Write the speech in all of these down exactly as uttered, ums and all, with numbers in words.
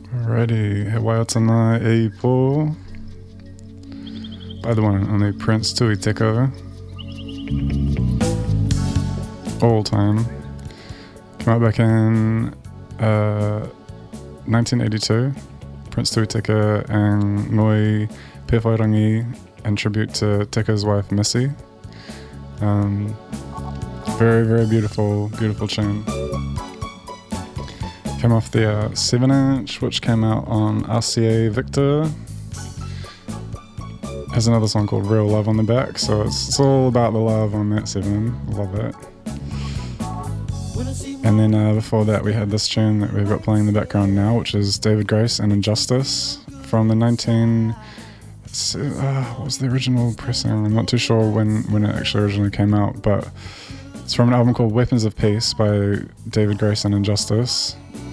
Alrighty, he waiatana e po. By the one and only Prince Tui Teko. All time. Came out back in uh, nineteen eighty-two. Prince Tui Teko and Ngoi Pewhairangi in tribute to Teko's wife Missy. Um, very, very beautiful, beautiful tune. Came off the uh, seven inch, which came out on R C A Victor. Has another song called Real Love on the back, so it's, it's all about the love on that seven. Love it. And then uh, before that, we had this tune that we've got playing in the background now, which is David Grace and Injustice from the nineteen. Uh, what was the original pressing? I'm not too sure when, when it actually originally came out, but it's from an album called Weapons of Peace by David Grace and Injustice.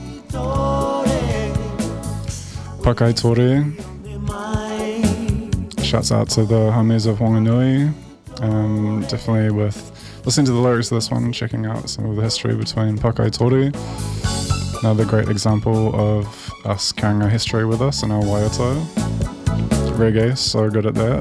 Pakai Tori. Shouts out to the homies of Wanganui. Um, definitely with listening to the lyrics of this one, checking out some of the history between Pakai Tori. Another great example of us carrying our history with us in our waiata. Reggae, so good at that.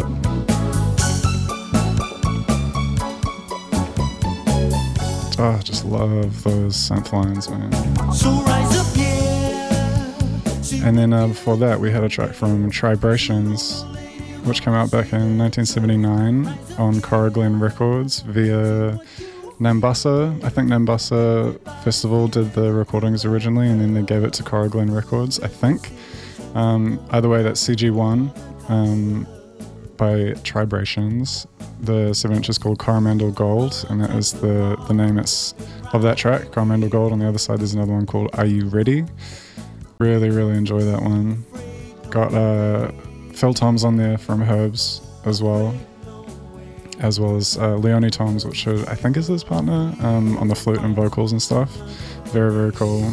Oh, I just love those synth lines, man. So rise up, yeah. And then uh, before that, we had a track from Tribrations, which came out back in nineteen seventy-nine on Cora Glen Records via Nambassa. I think Nambassa Festival did the recordings originally, and then they gave it to Cora Glen Records, I think. Um, either way, that's C G one um, by Tribrations. The seven inch is called Coromandel Gold, and that is the, the name it's, of that track, Coromandel Gold. On the other side, there's another one called Are You Ready? Really, really enjoy that one. Got uh, Phil Toms on there from Herbs as well, as well as uh, Leonie Toms, which are, I think is his partner, um, on the flute and vocals and stuff. Very, very cool.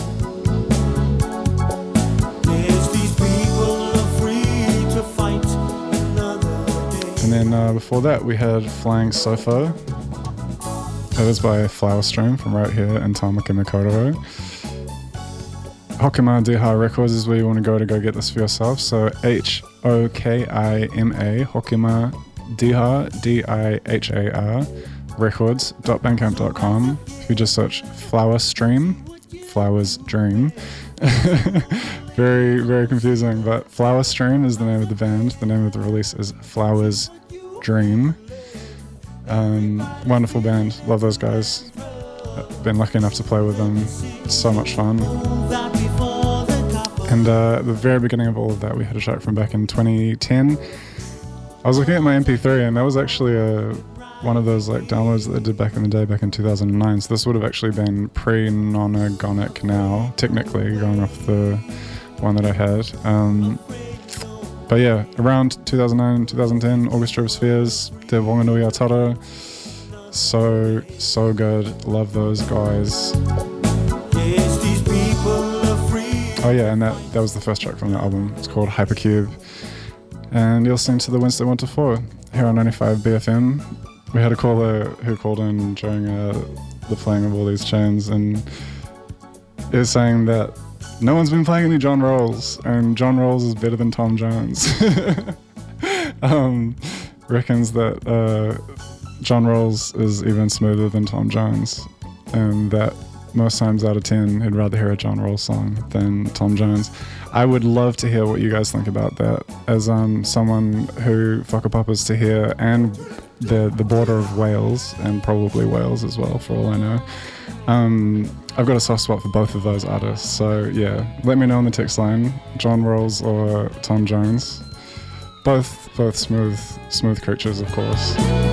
And then uh, before that, we had Flying Sofa. That is by Flower Stream from right here in Tamaki Makaurau. Hokima Diha Records is where you want to go to go get this for yourself. So H O K I M A, Hokima Diha, D I H A R, records dot bandcamp dot com. If you just search Flower Stream, Flowers Dream. very, very confusing, but Flower Stream is the name of the band. The name of the release is Flowers Dream. Um, wonderful band. Love those guys. Been lucky enough to play with them. So much fun. And uh, at the very beginning of all of that, we had a track from back in twenty ten. I was looking at my M P three, and that was actually a, one of those like downloads that they did back in the day, back in two thousand nine. So this would have actually been pre-nonagonic now, technically, going off the one that I had. Um, but yeah, around two thousand nine, two thousand ten, Orchestra of Spheres, Te Wanganui Atara. So, so good. Love those guys. Yes, these people are free. Oh yeah, and that, that was the first track from the album. It's called Hypercube. And you're listening to the Wednesday one to four here on ninety-five B F M. We had a caller who called in during uh, the playing of all these tunes, and he was saying that no one's been playing any John Rolls, and John Rolls is better than Tom Jones. um, reckons that uh, John Rolls is even smoother than Tom Jones, and that most times out of ten, he'd rather hear a John Rolls song than Tom Jones. I would love to hear what you guys think about that, as um, someone who whakapapas to here and the the border of Wales, and probably Wales as well, for all I know. Um, I've got a soft spot for both of those artists, so yeah, let me know on the text line, John Rolls or Tom Jones. Both both smooth smooth creatures, of course.